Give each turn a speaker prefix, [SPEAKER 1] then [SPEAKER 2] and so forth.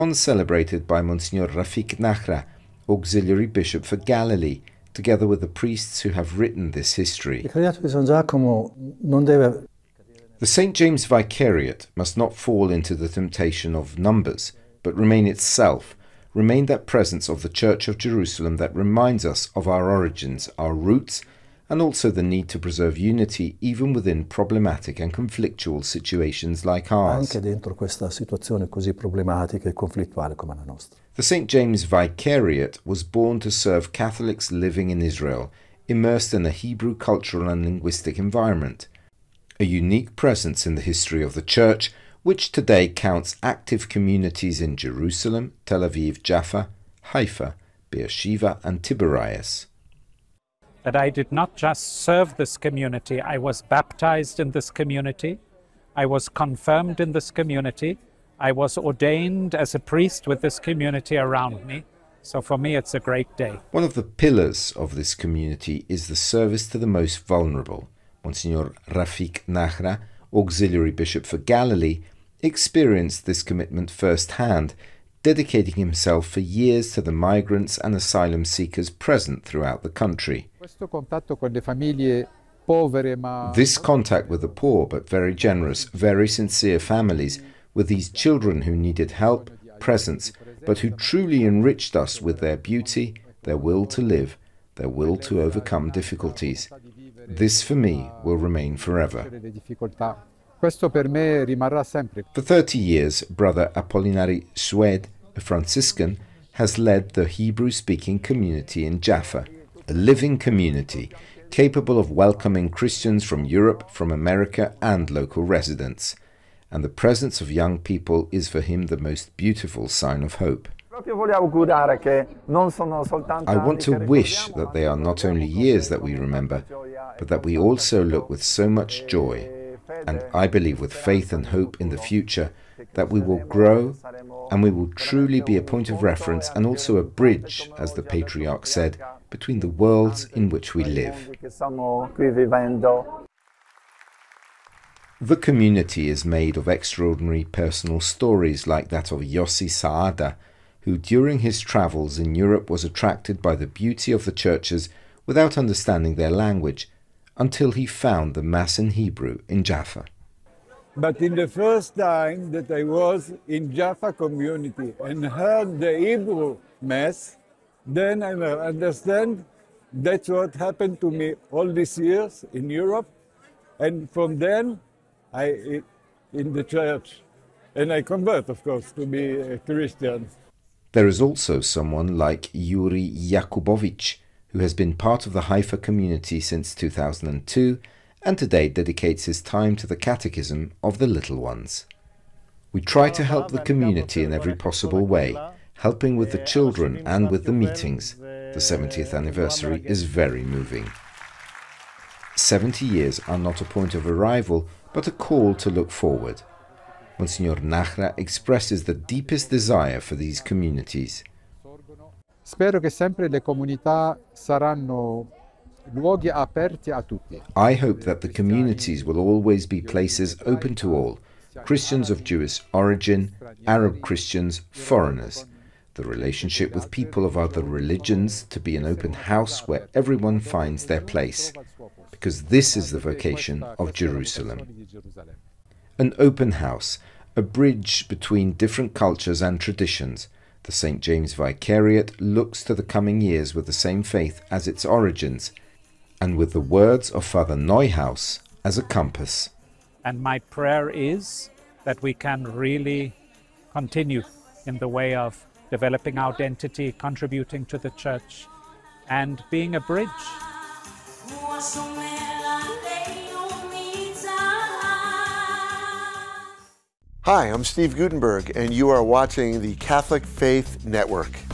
[SPEAKER 1] One celebrated by Monsignor Rafik Nahra, Auxiliary Bishop for Galilee, together with the priests who have written this history. The St. James Vicariate must not fall into the temptation of numbers, but remain itself, remain that presence of the Church of Jerusalem that reminds us of our origins, our roots, and also the need to preserve unity even within problematic and conflictual situations like ours.
[SPEAKER 2] Anche dentro questa situazione così problematica e conflittuale come la nostra.
[SPEAKER 1] The St. James Vicariate was born to serve Catholics living in Israel, immersed in a Hebrew cultural and linguistic environment, a unique presence in the history of the Church, which today counts active communities in Jerusalem, Tel Aviv, Jaffa, Haifa, Beersheba, and Tiberias.
[SPEAKER 3] That I did not just serve this community, I was baptized in this community, I was confirmed in this community, I was ordained as a priest with this community around me. So for me, it's a great day.
[SPEAKER 1] One of the pillars of this community is the service to the most vulnerable. Monsignor Rafik Nahra, Auxiliary Bishop for Galilee, experienced this commitment firsthand, dedicating himself for years to the migrants and asylum seekers present throughout the country. This contact with the poor but very generous, very sincere families, with these children who needed help, presence, but who truly enriched us with their beauty, their will to live, their will to overcome difficulties. This for me will remain forever. For 30 years, Brother Apollinari Sued, a Franciscan, has led the Hebrew-speaking community in Jaffa, a living community capable of welcoming Christians from Europe, from America, and local residents. And the presence of young people is for him the most beautiful sign of hope. I want to wish that they are not only years that we remember, but that we also look with so much joy, and I believe with faith and hope in the future, that we will grow and we will truly be a point of reference and also a bridge, as the Patriarch said, between the worlds in which we live. The community is made of extraordinary personal stories like that of Yossi Saada, who during his travels in Europe was attracted by the beauty of the churches without understanding their language, until he found the Mass in Hebrew in Jaffa.
[SPEAKER 4] But in the first time that I was in Jaffa community and heard the Hebrew Mass, then I understand that's what happened to me all these years in Europe. And from then, in the church. And I convert, of course, to be a Christian.
[SPEAKER 1] There is also someone like Yuri Yakubovich, who has been part of the Haifa community since 2002 and today dedicates his time to the catechism of the little ones. We try to help the community in every possible way, helping with the children and with the meetings. The 70th anniversary is very moving. 70 years are not a point of arrival, but a call to look forward. Monsignor Nahra expresses the deepest desire for these communities.
[SPEAKER 5] Spero che sempre le comunità saranno luoghi aperti a tutti.
[SPEAKER 1] I hope that the communities will always be places open to all, Christians of Jewish origin, Arab Christians, foreigners. The relationship with people of other religions to be an open house where everyone finds their place, because this is the vocation of Jerusalem. An open house, a bridge between different cultures and traditions. The St. James Vicariate looks to the coming years with the same faith as its origins, and with the words of Father Neuhaus as a compass.
[SPEAKER 3] And my prayer is that we can really continue in the way of developing our identity, contributing to the church, and being a bridge.
[SPEAKER 6] Hi, I'm Steve Gutenberg, and you are watching the Catholic Faith Network.